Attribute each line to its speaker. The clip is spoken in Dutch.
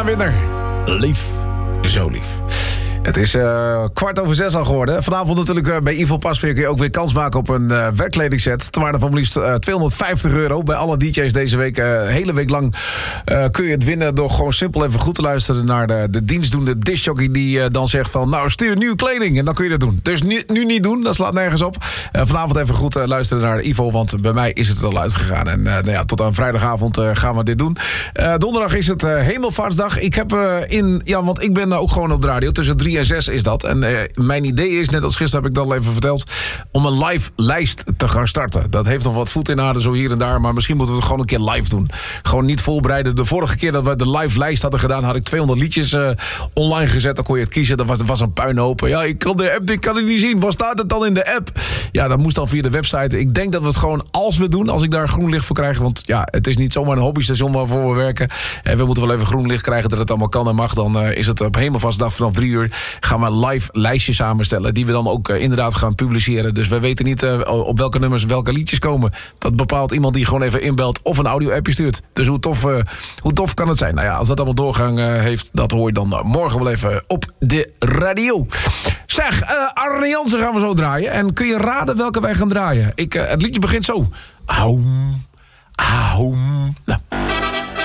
Speaker 1: winnaar. Lief, zo lief. Het is 6:15 al geworden. Vanavond natuurlijk bij Ivo Pasveer kun je ook weer kans maken op een werkkledingset. Ter waarde van liefst €250. Bij alle DJ's deze week, hele week lang, kun je het winnen door gewoon simpel even goed te luisteren naar de dienstdoende discjockey die dan zegt van, nou stuur nieuwe kleding en dan kun je dat doen. Dus nu niet doen, dat slaat nergens op. Vanavond even goed luisteren naar Ivo, want bij mij is het al uitgegaan. En tot aan vrijdagavond gaan we dit doen. Donderdag is het Hemelvaartsdag. Ik heb want ik ben ook gewoon op de radio tussen 3 en 6 is dat. En mijn idee is, net als gisteren heb ik dat al even verteld, om een live lijst te gaan starten. Dat heeft nog wat voet in aarde, zo hier en daar. Maar misschien moeten we het gewoon een keer live doen. Gewoon niet voorbereiden. De vorige keer dat we de live lijst hadden gedaan, had ik 200 liedjes online gezet. Dan kon je het kiezen. Dat was een puinhoop. Ja, ik kan de app, ik kan het niet zien. Waar staat het dan in de app? Ja, dat moest dan via de website. Ik denk dat we het gewoon, als we doen, als ik daar groen licht voor krijg. Want ja, het is niet zomaar een hobbystation waarvoor we werken. En we moeten wel even groen licht krijgen dat het allemaal kan en mag. Dan is het op Hemelvaartsdag vanaf 3 uur gaan we een live lijstje samenstellen, die we dan ook inderdaad gaan publiceren. Dus we weten niet op welke nummers welke liedjes komen. Dat bepaalt iemand die gewoon even inbelt of een audio-appje stuurt. Dus hoe tof kan het zijn? Nou ja, als dat allemaal doorgang heeft, dat hoor je dan morgen wel even op de radio. Zeg, Arne Jansen gaan we zo draaien. En kun je raden welke wij gaan draaien? Het liedje begint zo. Aum, aum. Nou.